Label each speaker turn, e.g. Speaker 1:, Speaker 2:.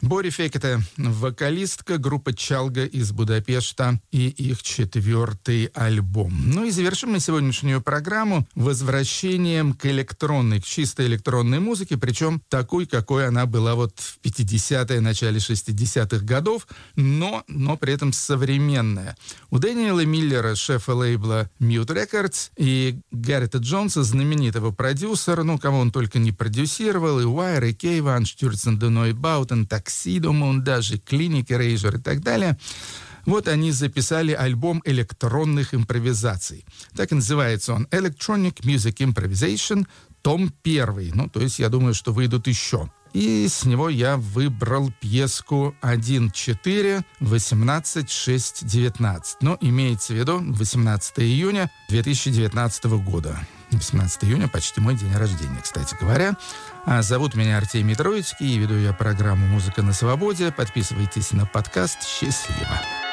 Speaker 1: Бори Фейк — это вокалистка группы Чалга из Будапешта и их 4-й альбом. Ну и завершим мы сегодняшнюю программу возвращением к электронной, к чистой электронной музыке, причем такой, какой она была вот в 50-е, начале 60-х годов, но при этом современная. У Дэниела Миллера, шефа лейбла Mute Records, и Гаррета Джонса, знаменитого продюсера, кого он только не продюсировал, и Wire, и Кейван, Штюрцен, Дуной Баутен, Таксидо, Мундажи, Клиник, Рейжер и так далее. Вот они записали альбом электронных импровизаций. Так и называется он «Electronic Music Improvisation», том 1. То есть я думаю, что выйдут еще. И с него я выбрал пьеску 1.4, 18.6.19. Но имеется в виду 18 июня 2019 года. 18 июня почти мой день рождения, кстати говоря. Зовут меня Артемий Троицкий, и веду я программу «Музыка на свободе». Подписывайтесь на подкаст. Счастливо!